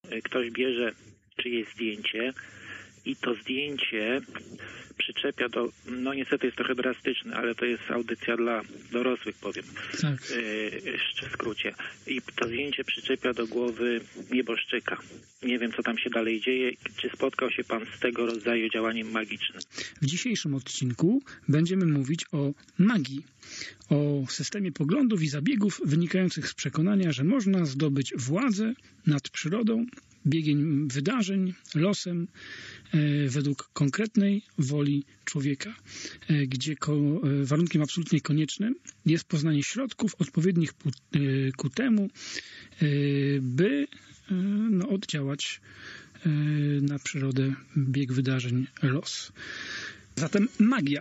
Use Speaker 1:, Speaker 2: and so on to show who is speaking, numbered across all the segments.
Speaker 1: ktoś bierze czyjeś zdjęcie i to zdjęcie przyczepia do, no niestety jest trochę drastyczne, ale to jest audycja dla dorosłych, powiem,
Speaker 2: tak.
Speaker 1: W skrócie. I to zdjęcie przyczepia do głowy nieboszczyka. Nie wiem, co tam się dalej dzieje. Czy spotkał się pan z tego rodzaju działaniem magicznym?
Speaker 2: W dzisiejszym odcinku będziemy mówić o magii, o systemie poglądów i zabiegów wynikających z przekonania, że można zdobyć władzę nad przyrodą, biegiem wydarzeń, losem, według konkretnej woli człowieka, gdzie warunkiem absolutnie koniecznym jest poznanie środków odpowiednich ku temu, by oddziałać na przyrodę, bieg wydarzeń, los. Zatem magia,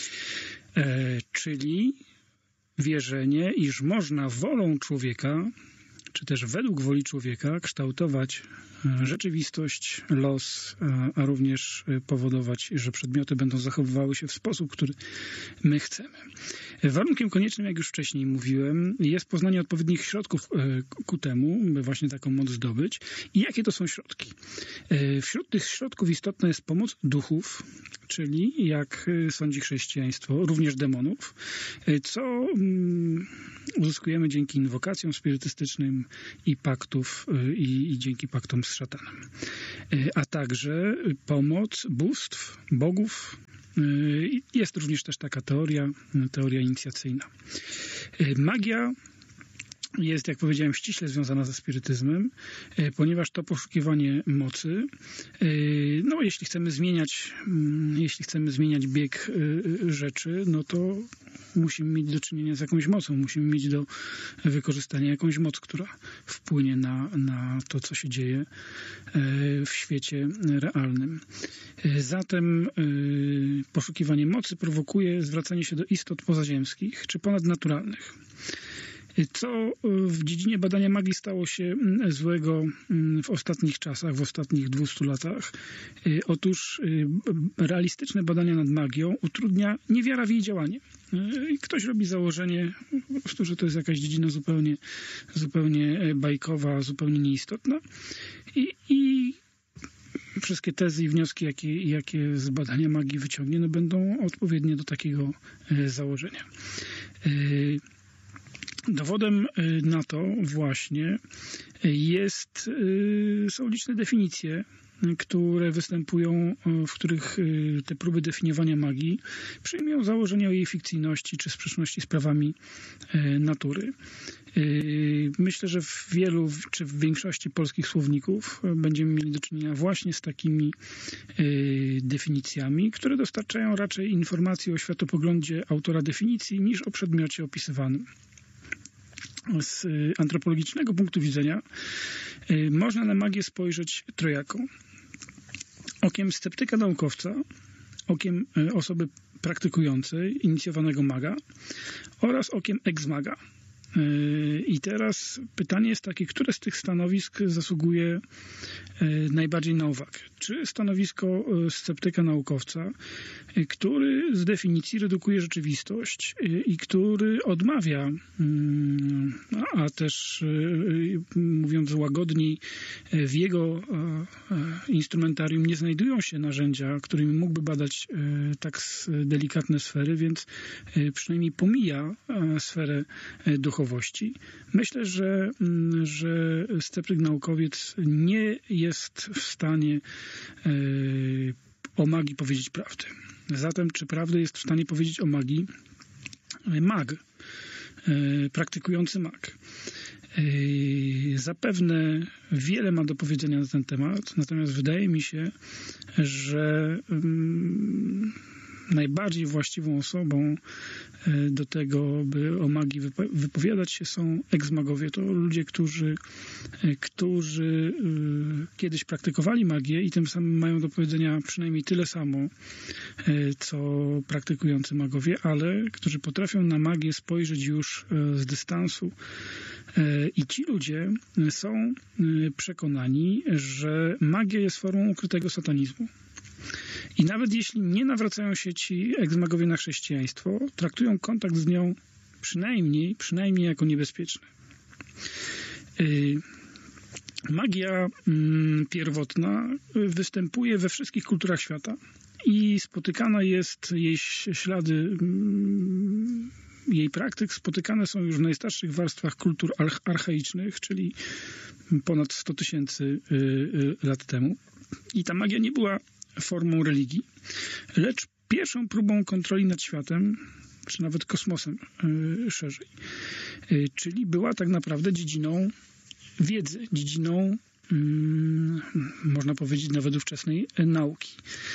Speaker 2: czyli wierzenie, iż można wolą człowieka, czy też według woli człowieka kształtować rzeczywistość, los, a również powodować, że przedmioty będą zachowywały się w sposób, który my chcemy. Warunkiem koniecznym, jak już wcześniej mówiłem, jest poznanie odpowiednich środków ku temu, by właśnie taką moc zdobyć. I jakie to są środki? Wśród tych środków istotna jest pomoc duchów, czyli, jak sądzi chrześcijaństwo, również demonów, co uzyskujemy dzięki inwokacjom spirytystycznym i paktów, i dzięki paktom z szatanem. A także pomoc bóstw, bogów. Jest również też taka teoria inicjacyjna. Magia jest, jak powiedziałem, ściśle związana ze spirytyzmem, ponieważ to poszukiwanie mocy, jeśli chcemy zmieniać bieg rzeczy, no to musimy mieć do czynienia z jakąś mocą, musimy mieć do wykorzystania jakąś moc, która wpłynie na to, co się dzieje w świecie realnym. Zatem poszukiwanie mocy prowokuje zwracanie się do istot pozaziemskich czy ponadnaturalnych. Co w dziedzinie badania magii stało się złego w ostatnich czasach, w ostatnich 200 latach? Otóż realistyczne badania nad magią utrudnia niewiara w jej działanie. Ktoś robi założenie, po prostu, że to jest jakaś dziedzina zupełnie bajkowa, zupełnie nieistotna i wszystkie tezy i wnioski, jakie z badania magii wyciągnie, będą odpowiednie do takiego założenia. Dowodem na to właśnie są liczne definicje, które występują, w których te próby definiowania magii przyjmują założenia o jej fikcyjności czy sprzeczności z prawami natury. Myślę, że w wielu czy w większości polskich słowników będziemy mieli do czynienia właśnie z takimi definicjami, które dostarczają raczej informacji o światopoglądzie autora definicji niż o przedmiocie opisywanym. Z antropologicznego punktu widzenia można na magię spojrzeć trojako. Okiem sceptyka naukowca, okiem osoby praktykującej, inicjowanego maga oraz okiem ex-maga. I teraz pytanie jest takie, które z tych stanowisk zasługuje najbardziej na uwagę? Czy stanowisko sceptyka naukowca, który z definicji redukuje rzeczywistość i który odmawia, a też mówiąc łagodniej, w jego instrumentarium nie znajdują się narzędzia, którymi mógłby badać tak delikatne sfery, więc przynajmniej pomija sferę duchowości. Myślę, że sceptyk naukowiec nie jest w stanie o magii powiedzieć prawdy. Zatem, czy prawdę jest w stanie powiedzieć o magii mag, praktykujący mag? Zapewne wiele ma do powiedzenia na ten temat, natomiast wydaje mi się, że najbardziej właściwą osobą do tego, by o magii wypowiadać się, są ex-magowie. To ludzie, którzy kiedyś praktykowali magię i tym samym mają do powiedzenia przynajmniej tyle samo, co praktykujący magowie, ale którzy potrafią na magię spojrzeć już z dystansu. I ci ludzie są przekonani, że magia jest formą ukrytego satanizmu. I nawet jeśli nie nawracają się ci ex-magowie na chrześcijaństwo, traktują kontakt z nią przynajmniej jako niebezpieczny. Magia pierwotna występuje we wszystkich kulturach świata i spotykana jest jej ślady, jej praktyk spotykane są już w najstarszych warstwach kultur archaicznych, czyli ponad 100 000 lat temu. I ta magia nie była formą religii, lecz pierwszą próbą kontroli nad światem, czy nawet kosmosem szerzej. Czyli była tak naprawdę dziedziną wiedzy, dziedziną, można powiedzieć, nawet ówczesnej nauki.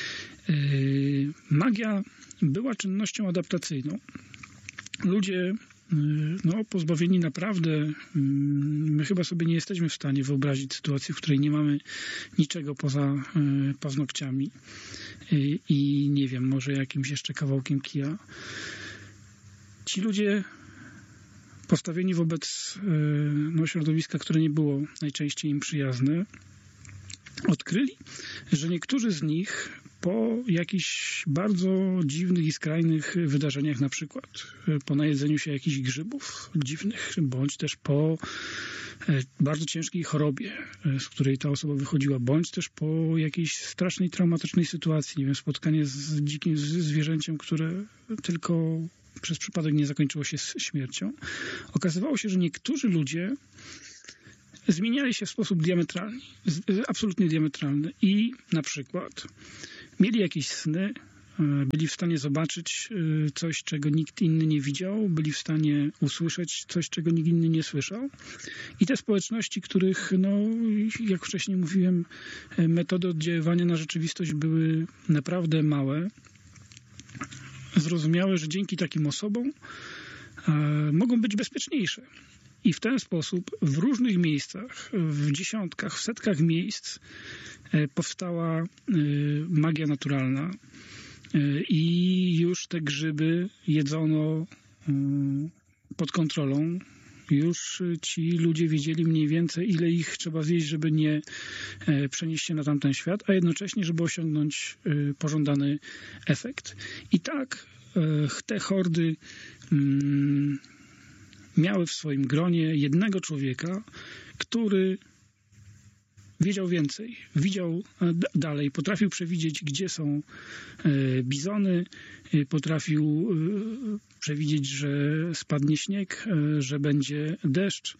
Speaker 2: Magia była czynnością adaptacyjną. Ludzie, pozbawieni naprawdę, my chyba sobie nie jesteśmy w stanie wyobrazić sytuacji, w której nie mamy niczego poza paznokciami i nie wiem, może jakimś jeszcze kawałkiem kija. Ci ludzie postawieni wobec środowiska, które nie było najczęściej im przyjazne, odkryli, że niektórzy z nich po jakichś bardzo dziwnych i skrajnych wydarzeniach, na przykład po najedzeniu się jakichś grzybów dziwnych, bądź też po bardzo ciężkiej chorobie, z której ta osoba wychodziła, bądź też po jakiejś strasznej, traumatycznej sytuacji, nie wiem, spotkanie z dzikim zwierzęciem, które tylko przez przypadek nie zakończyło się śmiercią. Okazywało się, że niektórzy ludzie zmieniali się w sposób diametralny, absolutnie diametralny i na przykład mieli jakieś sny, byli w stanie zobaczyć coś, czego nikt inny nie widział, byli w stanie usłyszeć coś, czego nikt inny nie słyszał. I te społeczności, których, jak wcześniej mówiłem, metody oddziaływania na rzeczywistość były naprawdę małe, zrozumiały, że dzięki takim osobom mogą być bezpieczniejsze. I w ten sposób w różnych miejscach, w dziesiątkach, w setkach miejsc powstała magia naturalna i już te grzyby jedzono pod kontrolą. Już ci ludzie wiedzieli mniej więcej, ile ich trzeba zjeść, żeby nie przenieść się na tamten świat, a jednocześnie, żeby osiągnąć pożądany efekt. I tak te hordy miały w swoim gronie jednego człowieka, który wiedział więcej, widział dalej, potrafił przewidzieć, gdzie są bizony, potrafił przewidzieć, że spadnie śnieg, że będzie deszcz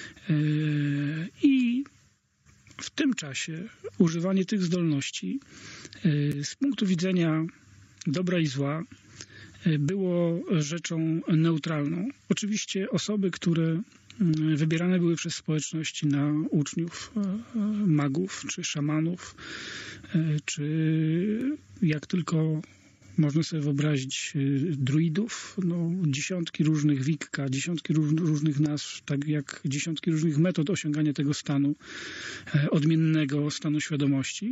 Speaker 2: i w tym czasie używanie tych zdolności z punktu widzenia dobra i zła było rzeczą neutralną. Oczywiście osoby, które wybierane były przez społeczności na uczniów, magów, czy szamanów, czy jak tylko można sobie wyobrazić druidów, dziesiątki różnych wikka, dziesiątki różnych nazw, tak jak dziesiątki różnych metod osiągania tego stanu, odmiennego stanu świadomości.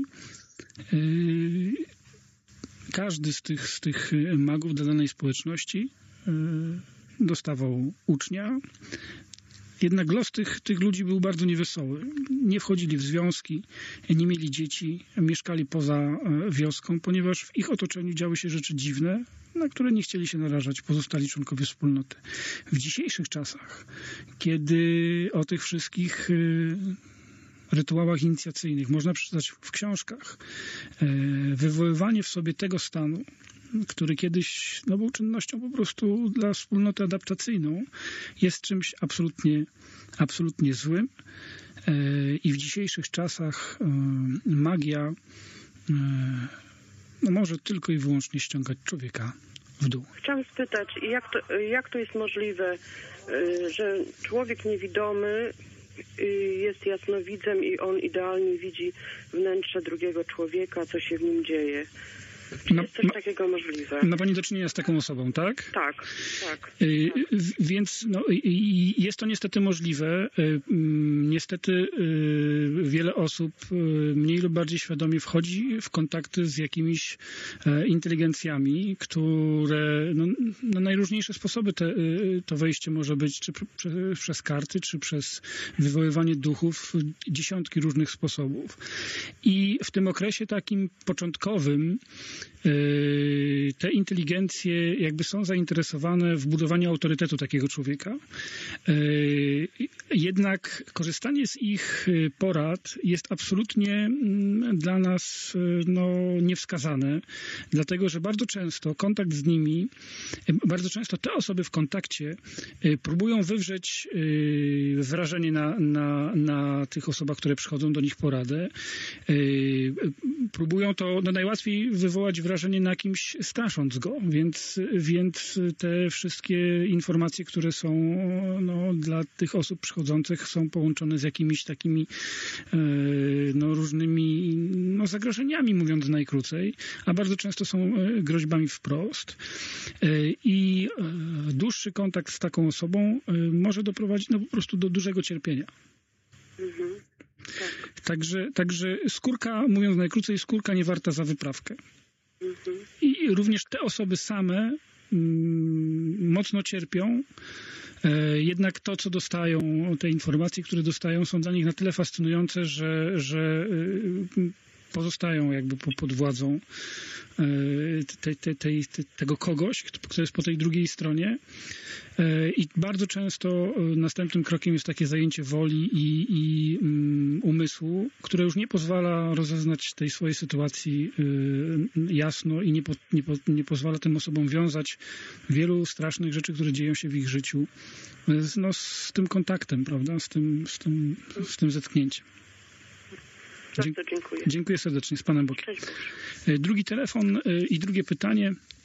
Speaker 2: Każdy z tych magów dla danej społeczności dostawał ucznia. Jednak los tych ludzi był bardzo niewesoły. Nie wchodzili w związki, nie mieli dzieci, mieszkali poza wioską, ponieważ w ich otoczeniu działy się rzeczy dziwne, na które nie chcieli się narażać pozostali członkowie wspólnoty. W dzisiejszych czasach, kiedy o tych wszystkich rytuałach inicjacyjnych można przeczytać w książkach, wywoływanie w sobie tego stanu, który kiedyś był czynnością po prostu dla wspólnoty adaptacyjną, jest czymś absolutnie złym. I w dzisiejszych czasach magia może tylko i wyłącznie ściągać człowieka w dół.
Speaker 3: Chciałam spytać, jak to jest możliwe, że człowiek niewidomy jest jasnowidzem i on idealnie widzi wnętrze drugiego człowieka, co się w nim dzieje? Czy jest coś takiego możliwe?
Speaker 2: Ma Pani do czynienia z taką osobą, tak?
Speaker 3: Tak.
Speaker 2: Więc jest to niestety możliwe. Niestety wiele osób mniej lub bardziej świadomie wchodzi w kontakty z jakimiś inteligencjami, które na najróżniejsze sposoby to wejście może być, czy przez karty, czy przez wywoływanie duchów, dziesiątki różnych sposobów. I w tym okresie takim początkowym te inteligencje jakby są zainteresowane w budowaniu autorytetu takiego człowieka. Jednak korzystanie z ich porad jest absolutnie dla nas niewskazane, dlatego że bardzo często kontakt z nimi, bardzo często te osoby w kontakcie próbują wywrzeć wrażenie na tych osobach, które przychodzą do nich poradę. Próbują to najłatwiej wywołać wrażenie na kimś, strasząc go, więc te wszystkie informacje, które są dla tych osób przychodzących, są połączone z jakimiś takimi różnymi zagrożeniami, mówiąc najkrócej, a bardzo często są groźbami wprost. I dłuższy kontakt z taką osobą może doprowadzić po prostu do dużego cierpienia.
Speaker 3: Mhm. Tak.
Speaker 2: Także skórka, mówiąc najkrócej, skórka nie warta za wyprawkę.
Speaker 3: Mhm.
Speaker 2: I również te osoby same mocno cierpią. Jednak to, co dostają, te informacje, które dostają, są dla nich na tyle fascynujące, że pozostają jakby pod władzą tego kogoś, kto jest po tej drugiej stronie. I bardzo często następnym krokiem jest takie zajęcie woli i umysłu, które już nie pozwala rozeznać tej swojej sytuacji jasno i nie pozwala tym osobom wiązać wielu strasznych rzeczy, które dzieją się w ich życiu z tym kontaktem, prawda? Z tym zetknięciem.
Speaker 3: Bardzo dziękuję.
Speaker 2: Dziękuję serdecznie. Z Panem Bogiem.
Speaker 3: Cześć.
Speaker 2: Drugi telefon i drugie pytanie.